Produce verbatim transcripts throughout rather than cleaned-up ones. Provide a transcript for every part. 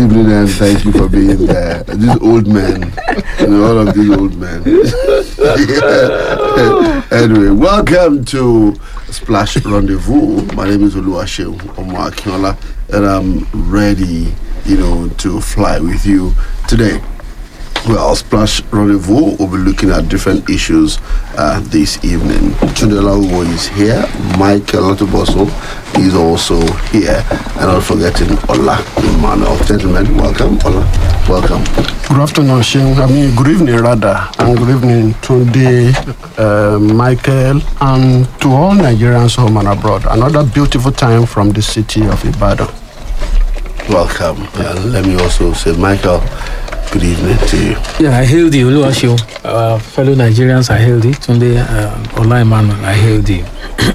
evening and thank you for being there. These old men, you know, all of these old men. Yeah. Anyway, welcome to Splash Rendezvous. My name is Oluwaseun Omoakinola, and I'm ready, you know, to fly with you today. Well, Splash Rendezvous will be looking at different issues uh, this evening. Tunde Lawo is here. Michael Atuboso is also here. And not forgetting Ola Emmanuel. Gentlemen, welcome. Ola, welcome. Good afternoon, Shane. I mean, good evening, rather. And good evening, Tunde, uh, Michael, and to all Nigerians home and abroad. Another beautiful time from the city of Ibadan. Welcome. And let me also say, Michael, good evening to you. Yeah, I hail you, Oluwaseun. Uh, fellow Nigerians, I hail you. Tunde, uh, Ola Emmanuel, I hail you.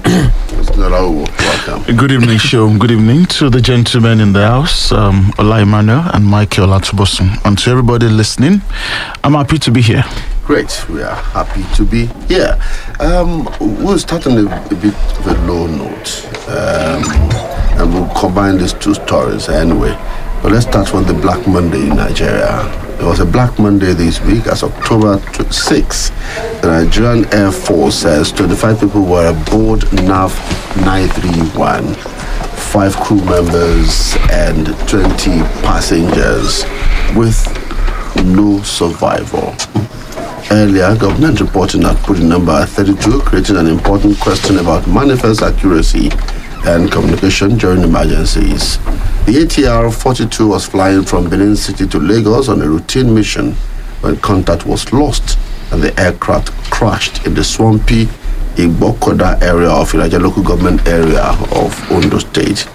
Welcome. Good evening, show. Good evening to the gentlemen in the house, um, Ola Emmanuel and Michael Atubosun. And to everybody listening, I'm happy to be here. Great. We are happy to be here. Um, we'll start on a, a bit of a low note. Um, and we'll combine these two stories anyway. But let's start from the Black Monday in Nigeria. There was a Black Monday this week as October sixth. The Nigerian Air Force says twenty-five people were aboard N A V nine three one, five crew members and twenty passengers with no survivor. Earlier, government reporting had put the number at thirty-two, creating an important question about manifest accuracy and communication during emergencies. The A T R forty-two was flying from Benin City to Lagos on a routine mission when contact was lost and the aircraft crashed in the swampy Igbokoda area of Ilaja local government area of Ondo State.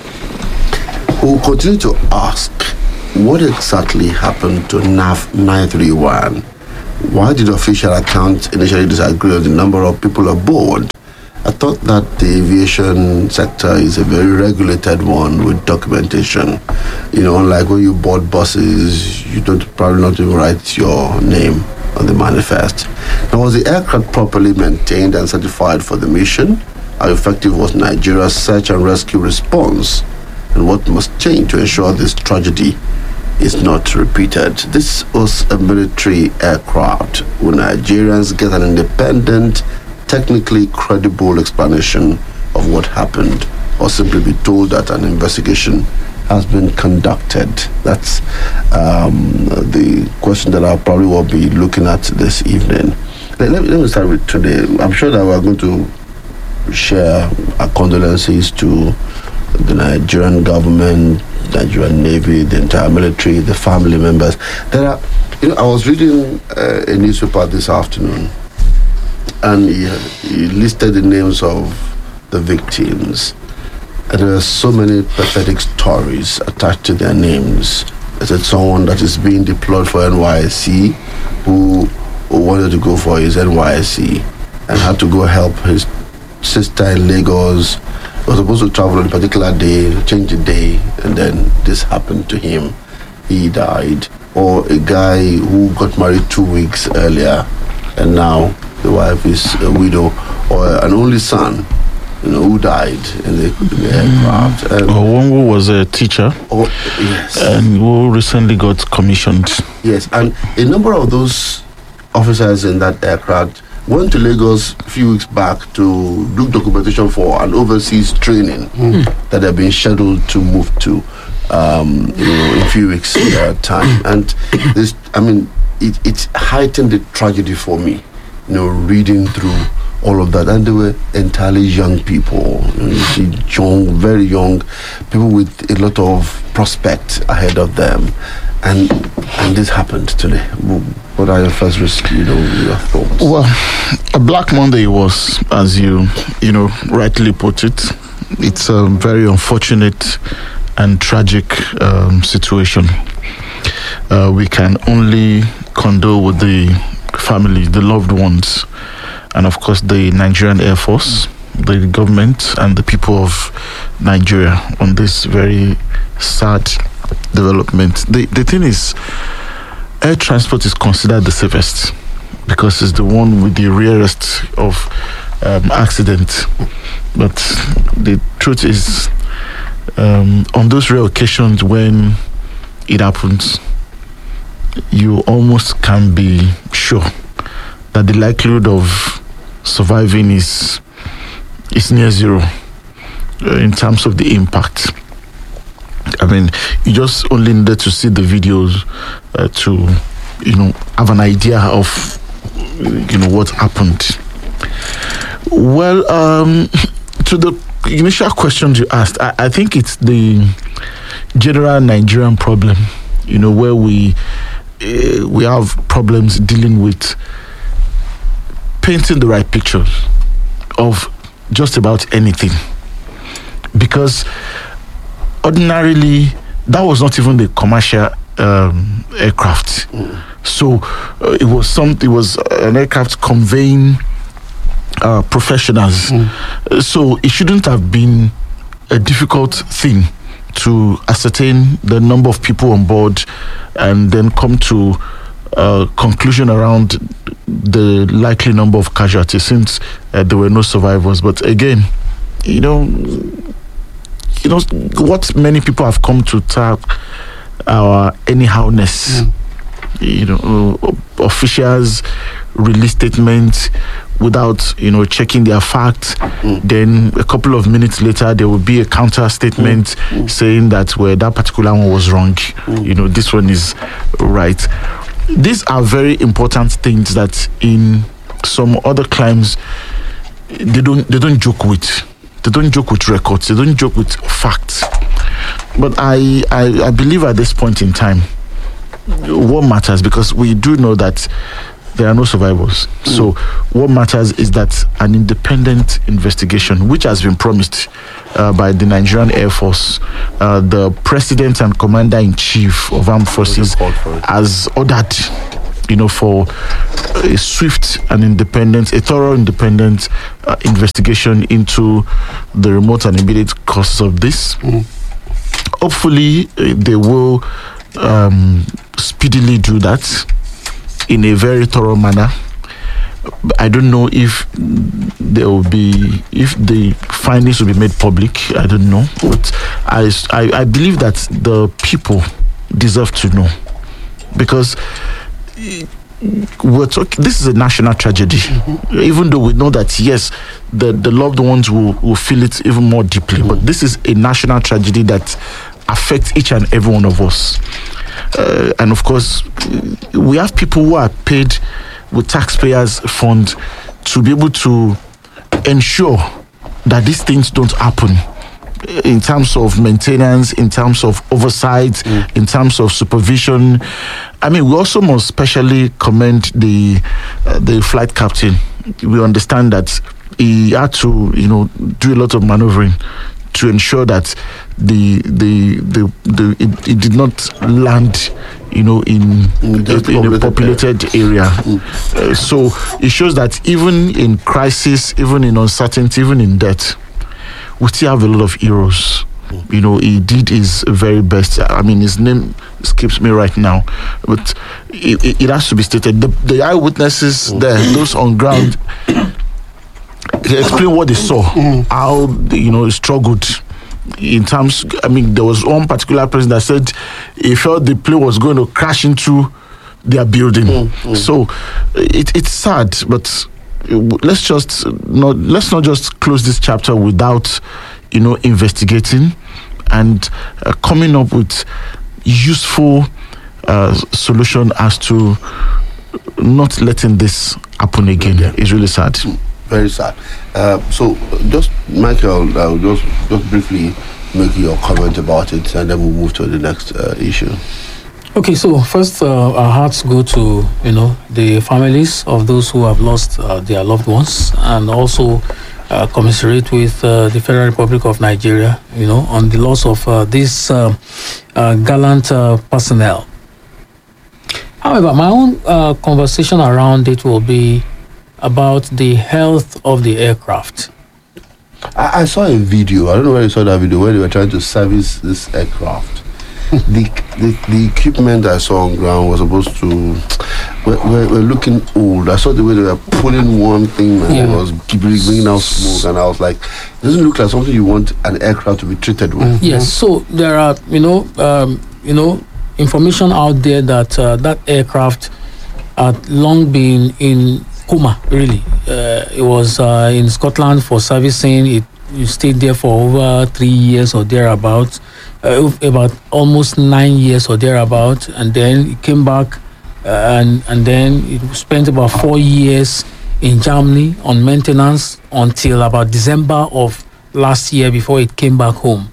We will continue to ask what exactly happened to N A V nine three one. Why did official accounts initially disagree on the number of people aboard? I thought that the aviation sector is a very regulated one with documentation. You know, unlike when you board buses, you don't probably not even write your name on the manifest. Now, was the aircraft properly maintained and certified for the mission? How effective was Nigeria's search and rescue response? And what must change to ensure this tragedy is not repeated? This was a military aircraft. Will Nigerians get an independent, technically credible explanation of what happened, or simply be told that an investigation has been conducted? That's um, the question that I probably will be looking at this evening. Let, let, me, let me start with today. I'm sure that we're going to share our condolences to the Nigerian government, Nigerian Navy, the entire military, the family members. There are, you know, I was reading uh, a newspaper this afternoon, and he, he listed the names of the victims. And there are so many pathetic stories attached to their names. There's someone that is being deployed for N Y S C who, who wanted to go for his N Y S C and had to go help his sister in Lagos. He was supposed to travel on a particular day, change the day, and then this happened to him. He died. Or a guy who got married two weeks earlier and now the wife is a widow, or an only son, you know, who died in the, in the aircraft. Um, or one who was a teacher, or, yes, and who recently got commissioned. Yes, and a number of those officers in that aircraft went to Lagos a few weeks back to do documentation for an overseas training mm. that they've been scheduled to move to, um, you know, in a few weeks' uh, time. And this, I mean, it, it heightened the tragedy for me. You know, reading through all of that, and they were entirely young people. You know, you see young, very young people with a lot of prospect ahead of them, and and this happened today. What are your first, you know, your thoughts? Well, a Black Monday was, as you you know rightly put it, it's a very unfortunate and tragic um, situation. Uh, we can only condole with the family, the loved ones, and of course the Nigerian Air Force, the government, and the people of Nigeria on this very sad development. The the thing is, air transport is considered the safest because it's the one with the rarest of um, accidents. But the truth is, um, on those rare occasions when it happens, you almost can be sure that the likelihood of surviving is is near zero uh, in terms of the impact. I mean, you just only needed to see the videos uh, to, you know, have an idea of, you know, what happened. Well, um, to the initial questions you asked, I, I think it's the general Nigerian problem, you know, where we uh, we have problems dealing with painting the right pictures of just about anything, because ordinarily that was not even the commercial um, aircraft. Mm. So uh, it was some it was an aircraft conveying uh, professionals. Mm. Uh, so it shouldn't have been a difficult thing to ascertain the number of people on board and then come to a conclusion around the likely number of casualties, since uh, there were no survivors. But again, you know, you know what many people have come to tap our anyhowness. Mm. You know, uh, officials release statements without, you know, checking their facts. Mm. Then a couple of minutes later, there will be a counter statement mm. Mm. saying that, well, that particular one was wrong. Mm. You know, this one is right. These are very important things that in some other climes they don't they don't joke with. They don't joke with records. They don't joke with facts. But I I, I believe at this point in time, what matters, because we do know that there are no survivors. Mm. So what matters is that an independent investigation, which has been promised uh, by the Nigerian Air Force, uh, the President and Commander-in-Chief of Armed Forces has ordered, you know, for a swift and independent, a thorough independent uh, investigation into the remote and immediate causes of this. Mm. Hopefully, uh, they will um, speedily do that in a very thorough manner. I don't know if there will be, if the findings will be made public. I don't know, but I, I, I believe that the people deserve to know, because we're talking. This is a national tragedy. Mm-hmm. Even though we know that, yes, the the loved ones will, will feel it even more deeply, mm-hmm. but this is a national tragedy that affects each and every one of us. Uh, and of course, we have people who are paid with taxpayers' funds to be able to ensure that these things don't happen, in terms of maintenance, in terms of oversight, mm. in terms of supervision. I mean, we also must specially commend the uh, the flight captain. We understand that he had to, you know, do a lot of maneuvering to ensure that the the the, the it, it did not land, you know, in in, in a populated area. Mm. Uh, so it shows that even in crisis, even in uncertainty, even in death, we still have a lot of heroes. Mm. You know, he did his very best. I mean, his name escapes me right now, but it, it, it has to be stated. The, the eyewitnesses mm. there, those on ground, they explain what they saw, mm. how, you know, he struggled. In terms, I mean, there was one particular person that said he felt the plane was going to crash into their building. Mm, mm. So it, it's sad, but let's just not let's not just close this chapter without, you know, investigating and uh, coming up with useful uh, solution as to not letting this happen again. Yeah. It's really sad. Mm. Very sad. Uh, so, just Michael, I'll just just briefly make your comment about it, and then we'll move to the next uh, issue. Okay, so first, uh, our hearts go to, you know, the families of those who have lost uh, their loved ones, and also uh, commiserate with uh, the Federal Republic of Nigeria, you know, on the loss of uh, this uh, uh, gallant uh, personnel. However, my own uh, conversation around it will be about the health of the aircraft. I, I saw a video, I don't know where you saw that video, where they were trying to service this aircraft. the, the the equipment I saw on ground was supposed to, we're, we're, we're looking old. I saw the way they were pulling one thing and yeah. it was bringing out smoke, and I was like, it doesn't look like something you want an aircraft to be treated with. Mm-hmm. Yes, so there are, you know, um, you know, information out there that uh, that aircraft had long been in coma, really. Uh, it was uh, in Scotland for servicing. It, it stayed there for over three years or thereabouts, uh, about almost nine years or thereabouts, and then it came back, uh, and, and then it spent about four years in Germany on maintenance until about December of last year before it came back home.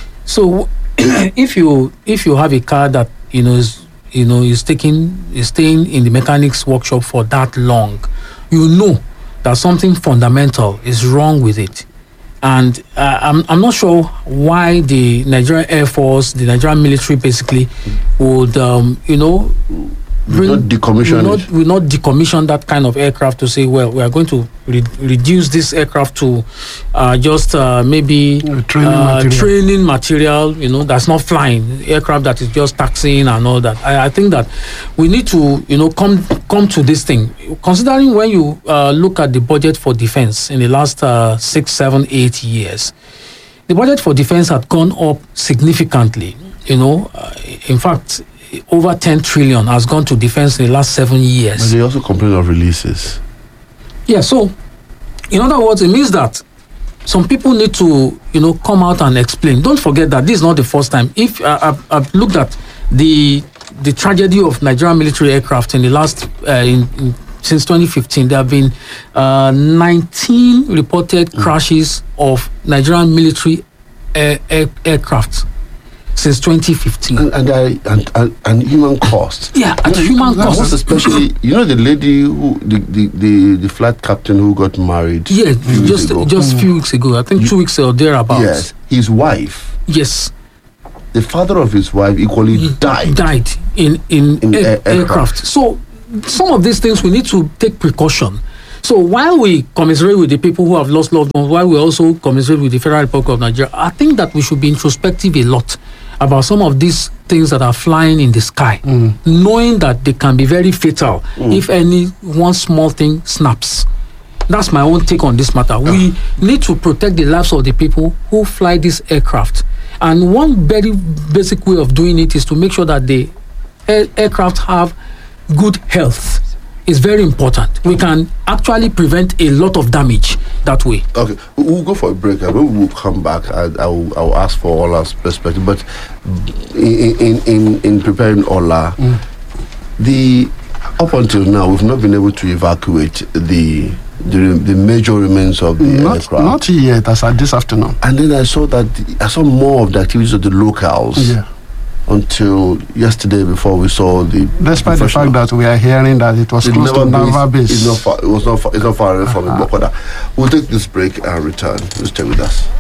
So if you if you have a car that you know is you know is taking is staying in the mechanic's workshop for that long, you know that something fundamental is wrong with it. And uh, I'm I'm not sure why the Nigerian Air Force, the Nigerian military, basically would um, you know. Will not decommission will it. not, will not decommission that kind of aircraft to say, well, we are going to re- reduce this aircraft to uh, just uh, maybe Uh, training uh, material. training material, you know, that's not flying, aircraft that is just taxiing and all that. I, I think that we need to, you know, come come to this thing. Considering when you uh, look at the budget for defense in the last uh, six, seven, eight years, the budget for defense had gone up significantly, you know. Uh, in fact, over ten trillion has gone to defense in the last seven years. But they also complain of releases. Yeah, so in other words, it means that some people need to, you know, come out and explain. Don't forget that this is not the first time. If uh, I've, I've looked at the the tragedy of Nigerian military aircraft in the last uh, in, in, since twenty fifteen, there have been uh, nineteen reported mm. crashes of Nigerian military air, air, aircraft. Since twenty fifteen, and and, I, and, and and human cost. Yeah, and you know, human most cost. especially, you know, the lady who the, the, the, the flight captain who got married. Yeah, few just weeks ago. just a few weeks ago. I think You- two weeks or thereabouts. Yes, his wife, Yes, the father of his wife, equally he died. died in in, In air- air- aircraft. aircraft. So some of these things we need to take precaution. So while we commiserate with the people who have lost loved ones, while we also commiserate with the Federal Republic of Nigeria, I think that we should be introspective a lot about some of these things that are flying in the sky, Mm. knowing that they can be very fatal if any one small thing snaps. That's my own take on this matter. We need to protect the lives of the people who fly this aircraft. And one very basic way of doing it is to make sure that the air- aircraft have good health. It's very important. We can actually prevent a lot of damage that way. Okay, we- we'll go for a break and when we'll come back. I, I, will, I will ask for Ola's perspective. But in in, in, in preparing Ola, Mm. the up until now we've not been able to evacuate the the, the major remains of the Not, aircraft. not yet, as at this afternoon. And then I saw that I saw more of the activities of the locals Yeah. until yesterday before we saw the. Despite the fact that we are hearing that it was It close to never Nava been- base. It's not far. It was not far. It's not far away from Uh-huh. Ibokoda. We'll take this break and return. Please stay with us.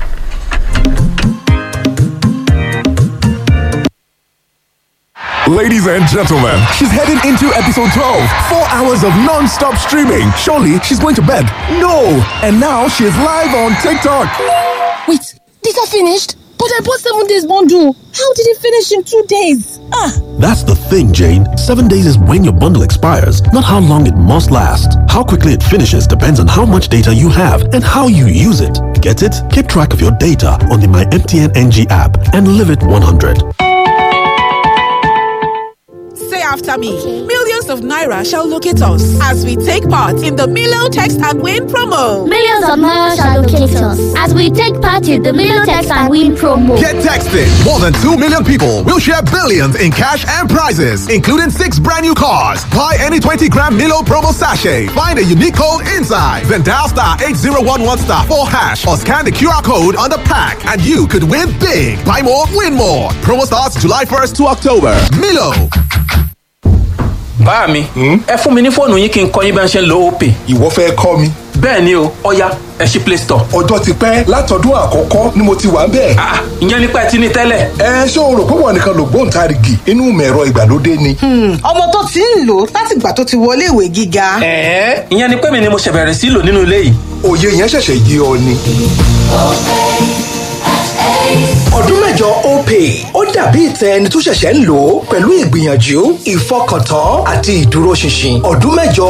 Ladies and gentlemen, she's heading into episode twelve. Four hours of non-stop streaming. Surely she's going to bed. No! And now she is live on TikTok. Wait, these are finished? But I bought seven days bundle. How did it finish in two days? Ah, That's the thing, Jane. Seven days is when your bundle expires, not how long it must last. How quickly it finishes depends on how much data you have and how you use it. Get it? Keep track of your data on the My M T N N G app and live it one hundred. Say after me. Millions of Naira shall locate us as we take part in the Milo Text and Win promo. Millions of Naira shall locate us as we take part in the Milo Text and Win promo. Get texting. More than two million people will share billions in cash and prizes, including six brand new cars. Buy any twenty gram Milo promo sachet. Find a unique code inside. Then dial star eight zero one one star four hash or scan the Q R code on the pack and you could win big. Buy more, win more. Promo starts July first to October. Milo. bá mi ẹ fún mi ní fóònù yín kí n kọ́ yín bí wọ́n ṣe ń lo opay. ìwọ fẹ́ kọ́ mi. bẹ́ẹ̀ ni o ọ̀ya ẹ ṣí play store. ọjọ́ ti pẹ́ látọdún àkọ́kọ́ ni mo ti wà ń bẹ̀. Ah, ìyẹn nípa ẹ ti ní tẹ́lẹ̀. ẹ ṣé o rò pé wọn nìkan ló gbóǹtarìgì inú mẹ̀rọ ìgbàlódé ni. ọmọ tó ti ń lò látìgbà tó ti wọlé ìwé gíga. ẹ̀ẹ́ ìyẹn ni pé mi ni mo ṣẹ̀ bẹ̀rẹ̀ sí lò nínú ilé yìí. òye yẹn ṣẹ̀ṣẹ̀ yé ọ ni. ọdún mẹ́jọ opay ó dàbí ìtẹ ẹni tó ṣẹ̀ṣẹ̀ ń lò ó pẹ̀lú ìgbìyànjú ìfọkàntán àti ìdúróṣinṣin ọdún mẹ́jọ